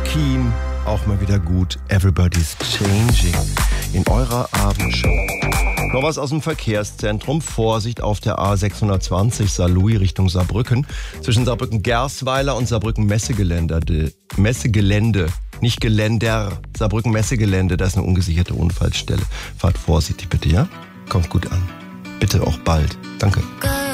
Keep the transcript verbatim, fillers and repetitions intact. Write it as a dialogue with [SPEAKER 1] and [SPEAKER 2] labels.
[SPEAKER 1] Keen, auch mal wieder gut. Everybody's Changing in eurer Abendshow. Noch was aus dem Verkehrszentrum. Vorsicht auf der A sechshundertzwanzig Saarlouis Richtung Saarbrücken. Zwischen Saarbrücken-Gersweiler und Saarbrücken-Messegelände. Messegelände, nicht Geländer. Saarbrücken-Messegelände, da ist eine ungesicherte Unfallstelle. Fahrt vorsichtig bitte, ja? Kommt gut an. Bitte auch bald. Danke.